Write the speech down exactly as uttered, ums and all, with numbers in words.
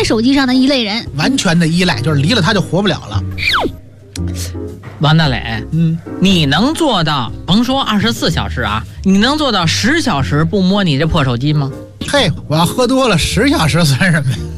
在手机上的一类人。 完全的依赖，就是离了它就活不了了。 王大磊， 嗯， 你能做到甭说二十四小时啊，你能做到十小时不摸你这破手机吗？ 嘿，我要喝多了，十小时算什么呀？